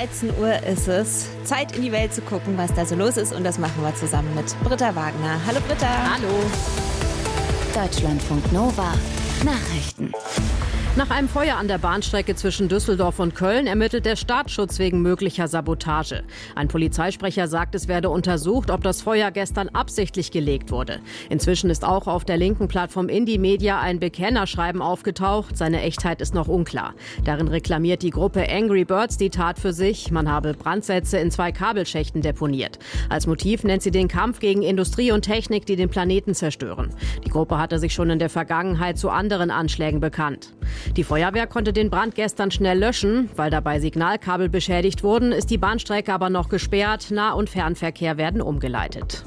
13 Uhr ist es. Zeit in die Welt zu gucken, was da so los ist. Und das machen wir zusammen mit Britta Wagner. Hallo Britta. Hallo. Deutschlandfunk Nova. Nachrichten. Nach einem Feuer an der Bahnstrecke zwischen Düsseldorf und Köln ermittelt der Staatsschutz wegen möglicher Sabotage. Ein Polizeisprecher sagt, es werde untersucht, ob das Feuer gestern absichtlich gelegt wurde. Inzwischen ist auch auf der linken Plattform Indie-Media ein Bekennerschreiben aufgetaucht. Seine Echtheit ist noch unklar. Darin reklamiert die Gruppe Angry Birds die Tat für sich. Man habe Brandsätze in 2 Kabelschächten deponiert. Als Motiv nennt sie den Kampf gegen Industrie und Technik, die den Planeten zerstören. Die Gruppe hatte sich schon in der Vergangenheit zu anderen Anschlägen bekannt. Die Feuerwehr konnte den Brand gestern schnell löschen. Weil dabei Signalkabel beschädigt wurden, ist die Bahnstrecke aber noch gesperrt. Nah- und Fernverkehr werden umgeleitet.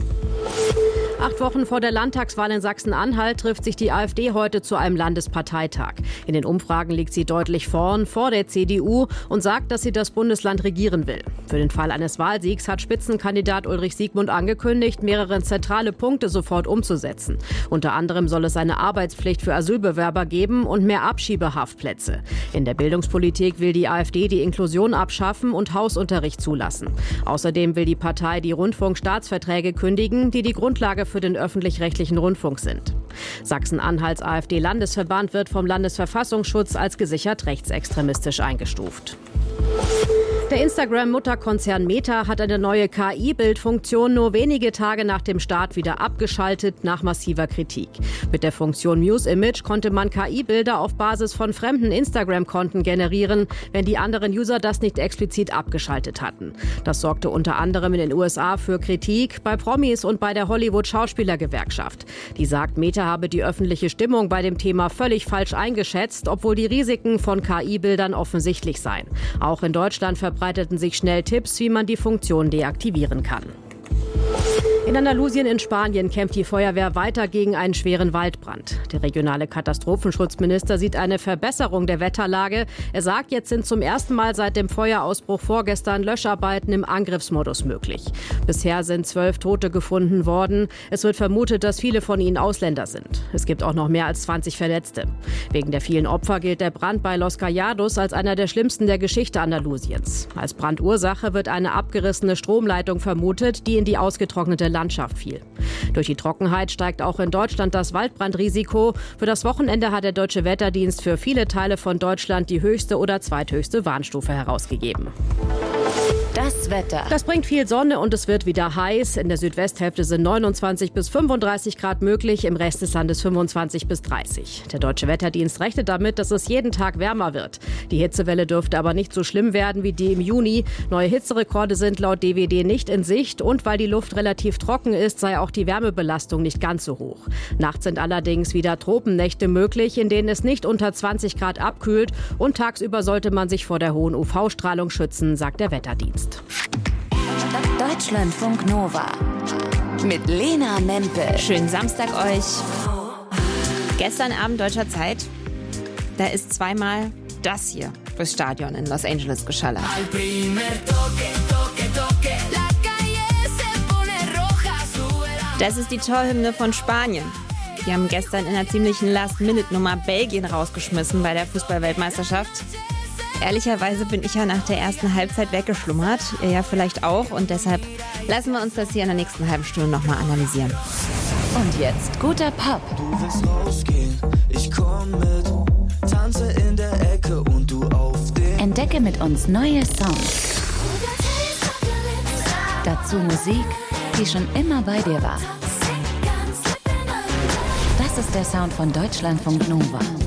8 Wochen vor der Landtagswahl in Sachsen-Anhalt trifft sich die AfD heute zu einem Landesparteitag. In den Umfragen liegt sie deutlich vorn, vor der CDU und sagt, dass sie das Bundesland regieren will. Für den Fall eines Wahlsiegs hat Spitzenkandidat Ulrich Siegmund angekündigt, mehrere zentrale Punkte sofort umzusetzen. Unter anderem soll es eine Arbeitspflicht für Asylbewerber geben und mehr Abschiebehaftplätze. In der Bildungspolitik will die AfD die Inklusion abschaffen und Hausunterricht zulassen. Außerdem will die Partei die Rundfunkstaatsverträge kündigen, die die Grundlage für den öffentlich-rechtlichen Rundfunk sind. Sachsen-Anhalts AfD-Landesverband wird vom Landesverfassungsschutz als gesichert rechtsextremistisch eingestuft. Der Instagram-Mutterkonzern Meta hat eine neue KI-Bildfunktion nur wenige Tage nach dem Start wieder abgeschaltet, nach massiver Kritik. Mit der Funktion Muse Image konnte man KI-Bilder auf Basis von fremden Instagram-Konten generieren, wenn die anderen User das nicht explizit abgeschaltet hatten. Das sorgte unter anderem in den USA für Kritik bei Promis und bei der Hollywood-Schauspielergewerkschaft. Die sagt, Meta habe die öffentliche Stimmung bei dem Thema völlig falsch eingeschätzt, obwohl die Risiken von KI-Bildern offensichtlich seien. Auch in Deutschland verbreiteten sich schnell Tipps, wie man die Funktion deaktivieren kann. In Andalusien in Spanien kämpft die Feuerwehr weiter gegen einen schweren Waldbrand. Der regionale Katastrophenschutzminister sieht eine Verbesserung der Wetterlage. Er sagt, jetzt sind zum ersten Mal seit dem Feuerausbruch vorgestern Löscharbeiten im Angriffsmodus möglich. Bisher sind 12 Tote gefunden worden. Es wird vermutet, dass viele von ihnen Ausländer sind. Es gibt auch noch mehr als 20 Verletzte. Wegen der vielen Opfer gilt der Brand bei Los Callados als einer der schlimmsten der Geschichte Andalusiens. Als Brandursache wird eine abgerissene Stromleitung vermutet, die in die ausgetrocknete Landschaft fiel. Durch die Trockenheit steigt auch in Deutschland das Waldbrandrisiko. Für das Wochenende hat der Deutsche Wetterdienst für viele Teile von Deutschland die höchste oder zweithöchste Warnstufe herausgegeben. Das Wetter. Das bringt viel Sonne und es wird wieder heiß. In der Südwesthälfte sind 29 bis 35 Grad möglich, im Rest des Landes 25 bis 30. Der Deutsche Wetterdienst rechnet damit, dass es jeden Tag wärmer wird. Die Hitzewelle dürfte aber nicht so schlimm werden wie die im Juni. Neue Hitzerekorde sind laut DWD nicht in Sicht und weil die Luft relativ trocken ist, sei auch die Wärmebelastung nicht ganz so hoch. Nachts sind allerdings wieder Tropennächte möglich, in denen es nicht unter 20 Grad abkühlt und tagsüber sollte man sich vor der hohen UV-Strahlung schützen, sagt der Wetterdienst. Deutschlandfunk Nova mit Lena Mempel. Schönen Samstag euch. Gestern Abend deutscher Zeit, da ist zweimal das hier durchs Stadion in Los Angeles geschallert. Das ist die Torhymne von Spanien. Die haben gestern in einer ziemlichen Last-Minute-Nummer Belgien rausgeschmissen bei der Fußball-Weltmeisterschaft. Ehrlicherweise bin ich ja nach der ersten Halbzeit weggeschlummert. Ihr ja vielleicht auch. Und deshalb lassen wir uns das hier in der nächsten halben Stunde nochmal analysieren. Und jetzt guter Pop. Du willst rausgehen, ich komm mit, tanze in der Ecke und du auf den. Entdecke mit uns neue Songs. Dazu Musik, die schon immer bei dir war. Das ist der Sound von Deutschlandfunk Nova.